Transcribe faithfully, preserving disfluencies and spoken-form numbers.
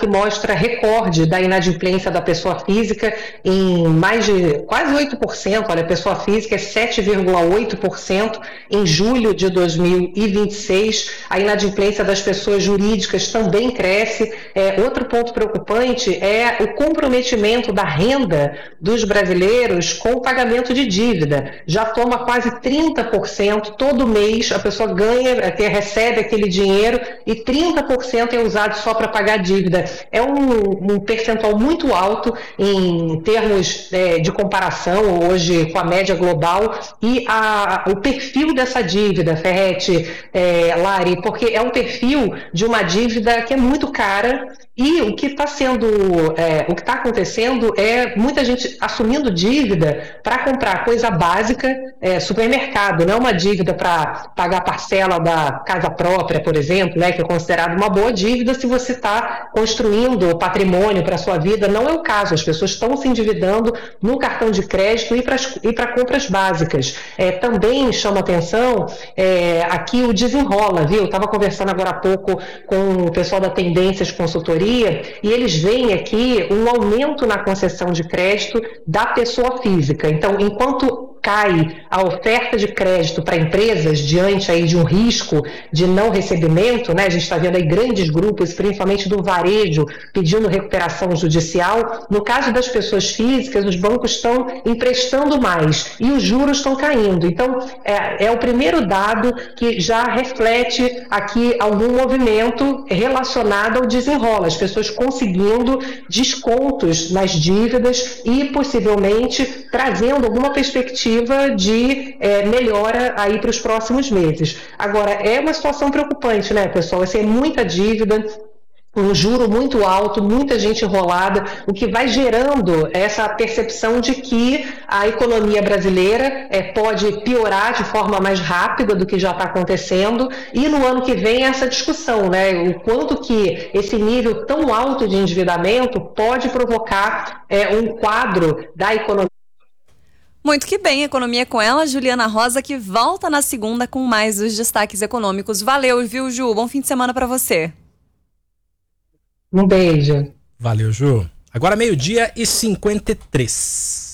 que mostra recorde da inadimplência da pessoa física em mais de quase oito por cento. Olha, a pessoa física é sete vírgula oito por cento em julho de dois mil e vinte e seis. A inadimplência das pessoas jurídicas também cresce. É, outro ponto preocupante é o comprometimento da renda dos brasileiros com o pagamento de dívida. Já toma quase trinta por cento todo mês, a pessoa ganha, recebe aquele dinheiro e trinta por cento é usado só para pagar dívida. É um, um percentual muito alto em termos é, de comparação hoje com a média global e a, o perfil dessa dívida, Ferretti, é, Lari, porque é um perfil de uma dívida que é muito cara. E o que está sendo, é, o que está acontecendo é muita gente assumindo dívida para comprar coisa básica, é, supermercado, não é uma dívida para pagar a parcela da casa própria, por exemplo, né, que é considerado uma boa dívida se você está construindo patrimônio para a sua vida. Não é o caso, as pessoas estão se endividando no cartão de crédito e para compras básicas. É, também chama atenção é, aqui o desenrola, viu? Eu estava conversando agora há pouco com o pessoal da Tendências Consultoria e eles veem aqui um aumento na concessão de crédito da pessoa física. Então, enquanto cai a oferta de crédito para empresas diante aí de um risco de não recebimento, né? A gente está vendo aí grandes grupos, principalmente do varejo, pedindo recuperação judicial. No caso das pessoas físicas, os bancos estão emprestando mais e os juros estão caindo. Então, é, é o primeiro dado que já reflete aqui algum movimento relacionado ao desenrola, as pessoas conseguindo descontos nas dívidas e possivelmente trazendo alguma perspectiva de é, melhora aí para os próximos meses. Agora, é uma situação preocupante, né, pessoal? Assim, é muita dívida, um juro muito alto, muita gente enrolada, o que vai gerando essa percepção de que a economia brasileira é, pode piorar de forma mais rápida do que já está acontecendo, e no ano que vem essa discussão, né, o quanto que esse nível tão alto de endividamento pode provocar é, um quadro da economia. Muito que bem, Economia com ela, Juliana Rosa, que volta na segunda com mais os destaques econômicos. Valeu, viu, Ju? Bom fim de semana para você. Um beijo. Valeu, Ju. Agora meio-dia e cinquenta e três.